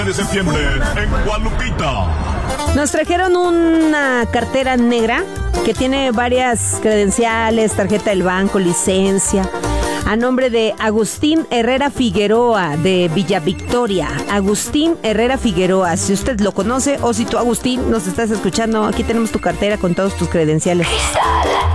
de septiembre en Guadalupita. Nos trajeron una cartera negra que tiene varias credenciales, tarjeta del banco, licencia, a nombre de Agustín Herrera Figueroa de Villa Victoria. Agustín Herrera Figueroa, si usted lo conoce o si tú, Agustín, nos estás escuchando, aquí tenemos tu cartera con todos tus credenciales.